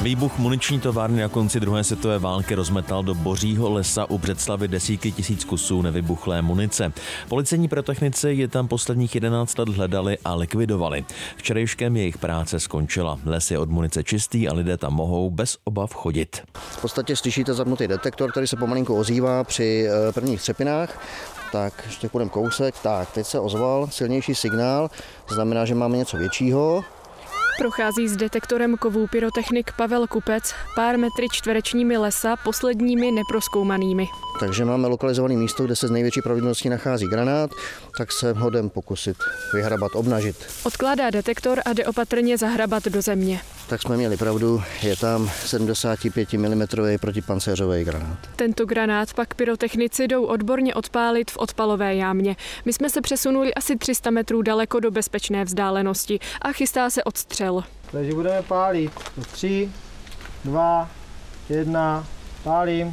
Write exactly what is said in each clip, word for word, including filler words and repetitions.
Výbuch muniční továrny na konci druhé světové války rozmetal do Božího lesa u Břeclavi desítky tisíc kusů nevybuchlé munice. Policejní pyrotechnici je tam posledních jedenáct let hledali a likvidovali. Včerejškem jejich práce skončila. Les je od munice čistý a lidé tam mohou bez obav chodit. V podstatě slyšíte zapnutý detektor, který se pomalinku ozývá při prvních třepinách. Tak ještě půjdeme kousek. Tak, teď se ozval silnější signál, znamená, že máme něco většího. Prochází s detektorem kovů pyrotechnik Pavel Kupec pár metry čtverečními lesa, posledními neprozkoumanými. Takže máme lokalizované místo, kde se z největší pravděpodobností nachází granát, tak se ho jdem pokusit vyhrabat, obnažit. Odkládá detektor a jde opatrně zahrabat do země. Tak jsme měli pravdu, je tam sedmdesát pět milimetrů protipancéřový granát. Tento granát pak pyrotechnici jdou odborně odpálit v odpalové jámě. My jsme se přesunuli asi tři sta metrů daleko do bezpečné vzdálenosti a chystá se odstřel. Takže budeme pálit. Tři, dva, jedna, pálím.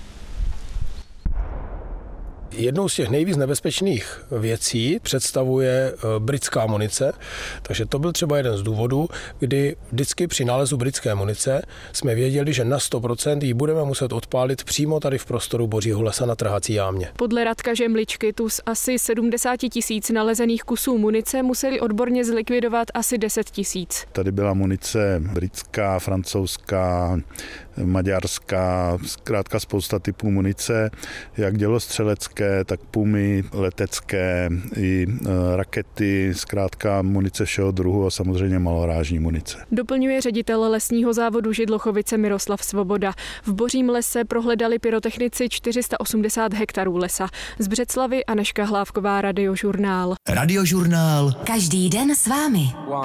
Jednou z těch nejvíc nebezpečných věcí představuje britská munice, takže to byl třeba jeden z důvodů, kdy vždycky při nálezu britské munice jsme věděli, že na sto procent ji budeme muset odpálit přímo tady v prostoru Božího lesa na trhací jámě. Podle Radka Žemličky tu z asi sedmdesát tisíc nalezených kusů munice museli odborně zlikvidovat asi deset tisíc. Tady byla munice britská, francouzská, maďarská, zkrátka spousta typů munice, jak dělostřelecké, tak pumy, letecké, i rakety, zkrátka munice všeho druhu a samozřejmě malorážní munice. Doplňuje ředitel lesního závodu Židlochovice Miroslav Svoboda. V Božím lese prohledali pyrotechnici čtyři sta osmdesát hektarů lesa. Z Břeclavy Anežka Hlávková, Radiožurnál. Radiožurnál. Každý den s vámi.